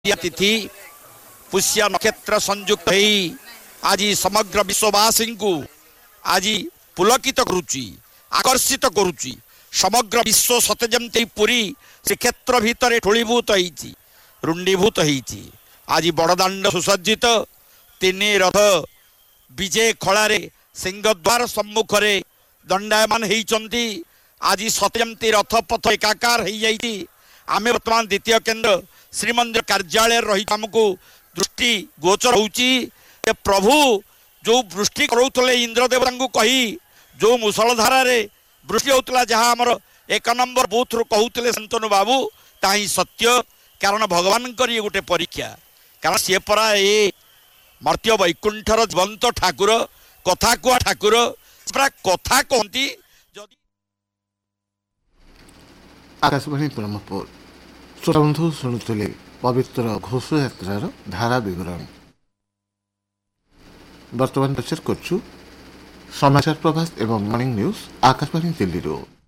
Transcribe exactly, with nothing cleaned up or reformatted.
तिथि पुष्य नक्षत्र संयुक्त होई आज समग्र विश्ववासी को आज पुलकित करुच्ची आकर्षित करुच्ची समग्र विश्व सते जमती पुरी श्रीक्षेत्र भितर ठूलीभूत होती रुंडीभूत होती आज बड़दाण्ड सुसज्जित तीन रथ विजय खड़े सिंहद्वार सम्मुख में दंडायमान होती आज सत्यमती रथपथ एकाकार हो जाती आम बर्तमान द्वितीय केन्द्र श्रीमंदिर कार्यालय रही आमको दृष्टि गोचर होची प्रभु जो वृष्टि करुले इंद्रदेवता को कही जो मुसलधारा वृष्टि होता जहाँ आमर एक नंबर बूथ रु कहते शंतनु बाबू ता ही सत्य कारण भगवान ये गोटे परीक्षा कारण सी परा ये मर्त्य वैकुंठर जीवंत ठाकुर कथा कुआ ठाकुर परा कथा कहती आकाशवाणी ब्रह्मपुर श्रोताबंधु शुणुले पवित्र घोष यात्रार धारा विवरण वर्तमान प्रचार करछु समाचार प्रभास एवं मॉर्निंग न्यूज आकाशवाणी दिल्ली।